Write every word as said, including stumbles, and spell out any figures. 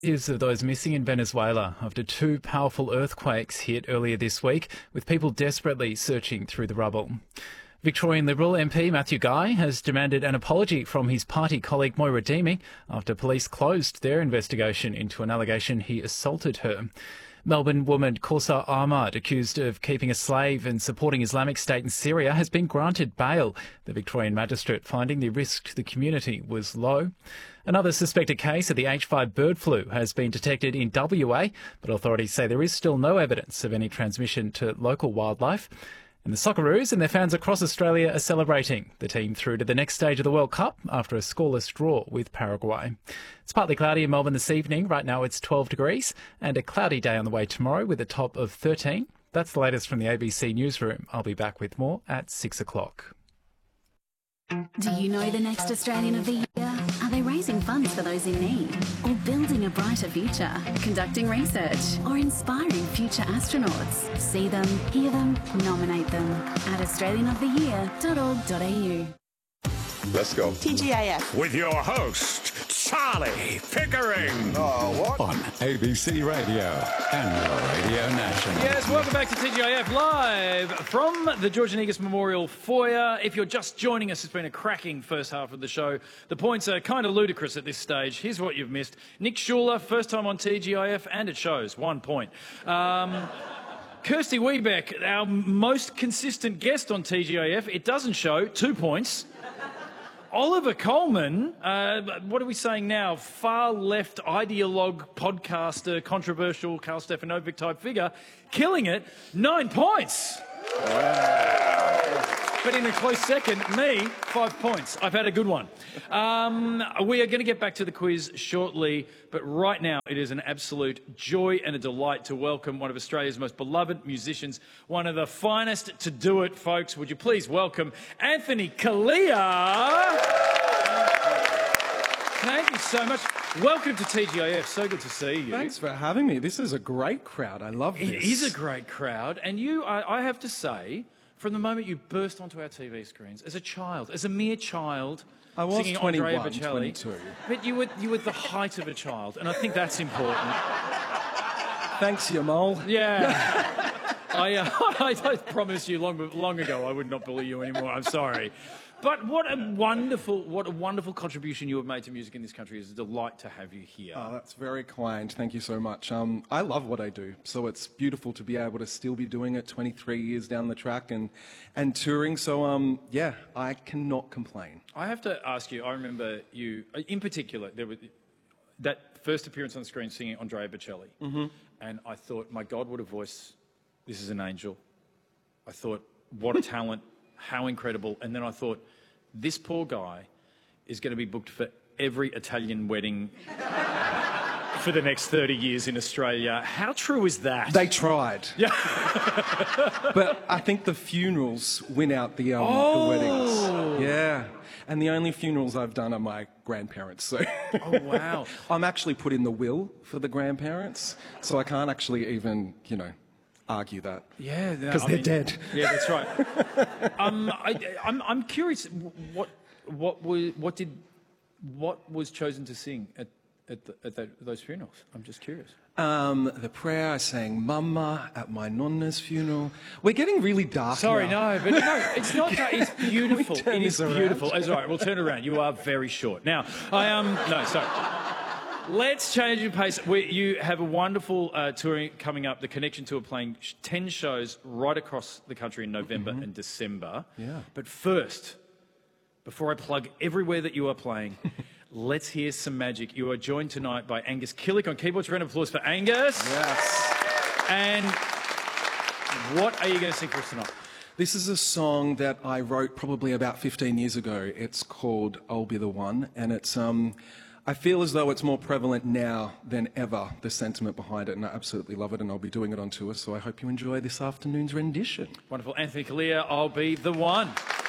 Is of those missing in Venezuela after two powerful earthquakes hit earlier this week, with people desperately searching through the rubble. Victorian Liberal M P Matthew Guy has demanded an apology from his party colleague Moira Deeming after police closed their investigation into an allegation he assaulted her. Melbourne woman Kausa Ahmad, accused of keeping a slave and supporting Islamic State in Syria, has been granted bail, the Victorian magistrate finding the risk to the community was low. Another suspected case of the H five bird flu has been detected in W A, but authorities say there is still no evidence of any transmission to local wildlife. And the Socceroos and their fans across Australia are celebrating the team through to the next stage of the World Cup after a scoreless draw with Paraguay. It's partly cloudy in Melbourne this evening. Right now it's twelve degrees and a cloudy day on the way tomorrow with a top of thirteen. That's the latest from the A B C Newsroom. I'll be back with more at six o'clock. Do you know the next Australian of the Year? Are they raising funds for those in need? Or building a brighter future? Conducting research? Or inspiring future astronauts? See them, hear them, nominate them at australian of the year dot org dot a u. Let's go. T G I F. With your host, Charlie Pickering. Oh, what? On A B C Radio and Radio National. Yes, welcome back to T G I F live from the George Negus Memorial Foyer. If you're just joining us, it's been a cracking first half of the show. The points are kind of ludicrous at this stage. Here's what you've missed. Nick Schuler, first time on T G I F, and it shows, one point. Um... Kirsty Wiebeck, our most consistent guest on T G I F, it doesn't show, two points. Oliver Coleman, uh, what are we saying now? Far left ideologue, podcaster, controversial Karl Stefanovic type figure, killing it, nine points. Wow. But in a close second, me, five points. I've had a good one. Um, we are going to get back to the quiz shortly, but right now it is an absolute joy and a delight to welcome one of Australia's most beloved musicians, one of the finest to do it, folks. Would you please welcome Anthony Callea? Thank you so much. Welcome to T G I F. So good to see you. Thanks for having me. This is a great crowd. I love this. It is a great crowd. And you, I, I have to say, from the moment you burst onto our T V screens, as a child, as a mere child, I was singing Andrea twenty-one, Bocelli, twenty-two. But you were, you were the height of a child, and I think that's important. Thanks, Yamal. Yeah. I, uh, I, I promised you long, long ago I would not bully you anymore. I'm sorry. But what a wonderful, what a wonderful contribution you have made to music in this country. It's a delight to have you here. Oh, that's very kind. Thank you so much. Um, I love what I do, so it's beautiful to be able to still be doing it twenty-three years down the track and, and touring. So, um, yeah, I cannot complain. I have to ask you, I remember you, in particular, there was that first appearance on the screen singing Andrea Bocelli. Mm-hmm. And I thought, my God, what a voice. This is an angel. I thought, what a talent. How incredible. And then I thought, this poor guy is going to be booked for every Italian wedding for the next thirty years in Australia. How true is that? They tried. Yeah. But I think the funerals win out the, um, oh. the weddings. Yeah. And the only funerals I've done are my grandparents. So oh, wow. I'm actually put in the will for the grandparents, so I can't actually even, you know, argue that. Yeah, because they're mean, dead. Yeah, that's right. um, I, I'm, I'm curious. What, what was, what did, what was chosen to sing at, at, the, at that, those funerals? I'm just curious. Um, the prayer I sang, "Mama" at my nonna's funeral. We're getting really dark. Sorry, now. no, but no, it's not that. It's beautiful. It is beautiful. It's all right. We'll turn it around. You are very short. Now, I um, no, sorry. Let's change your pace. We, you have a wonderful uh, touring coming up. The Connection Tour playing ten shows right across the country in November mm-hmm. and December. Yeah. But first, before I plug everywhere that you are playing, let's hear some magic. You are joined tonight by Angus Killick on keyboards. Round of applause for Angus. Yes. And what are you going to sing for us tonight? This is a song that I wrote probably about fifteen years ago. It's called "I'll Be the One," and it's um. I feel as though it's more prevalent now than ever, the sentiment behind it, and I absolutely love it, and I'll be doing it on tour, so I hope you enjoy this afternoon's rendition. Wonderful. Anthony Callea, I'll Be the One.